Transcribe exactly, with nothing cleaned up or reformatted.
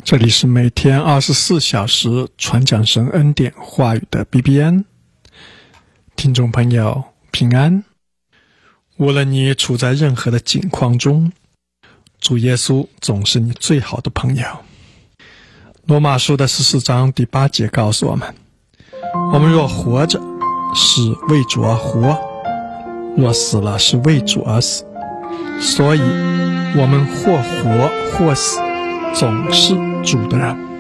这里是每天二十四小时传讲神恩典话语的 B B N， 听众朋友平安。无论你处在任何的境况中，主耶稣总是你最好的朋友。罗马书的十四章第八节告诉我们，我们若活着，是为主而活，若死了，是为主而死。所以我们或活或死，总是主的人。